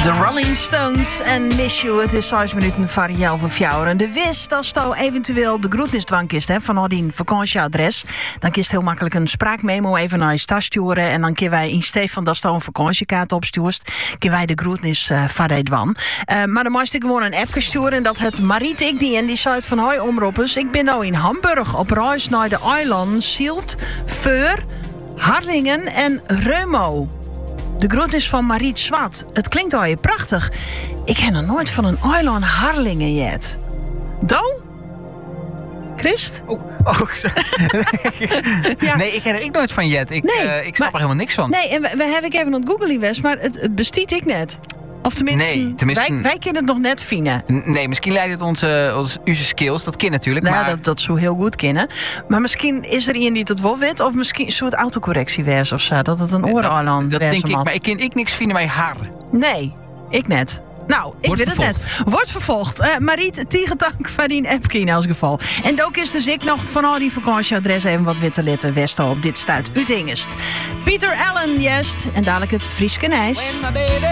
De Rolling Stones en Miss You. Het is 6 minuten voor jou van jou. En de wist als je eventueel de groetnisdwang kist van die vakantieadres. Dan kist heel makkelijk een spraakmemo even naar je tas sturen. En dan kunnen wij in steeds van dat je een vakantiekaart opstuurt, kunnen wij de groetnis van die dwan. Maar dan moest ik gewoon een appje sturen. En dat het Mariet ik die en die zei van hoi omroepers. Ik ben nou in Hamburg op reis naar de eilanden Zielt, Voor, Harlingen en Reumo. De groetnis van Mariet Swat. Het klinkt al je prachtig. Ik heb nog nooit van een eiland Harlingen jet. Do? Christ? Ja. Nee, ik ken er nooit van jet. Ik snap er helemaal niks van. Nee, en we hebben ik even aan het googlen geweest, maar het bestiet ik net. Of tenminste, wij kunnen het nog net vinden. Nee, misschien leidt het onze skills. Dat kan natuurlijk. Nou, maar dat zou heel goed kennen. Maar misschien is er iemand die het wel weet. Of misschien zou het autocorrectie wees of zo. Dat het een oreneiland dat denk ik. Maar ik kan niks vinden bij haar. Nee, ik net. Nou, ik weet het net. Wordt vervolgd. Mariet, dank voor die appje in elk geval. En ook is dus ik nog van al die vakantieadres even wat witte litten Westen op dit stuit uit Hingest. Pieter Allen, juist. En dadelijk het Frieske Nijs.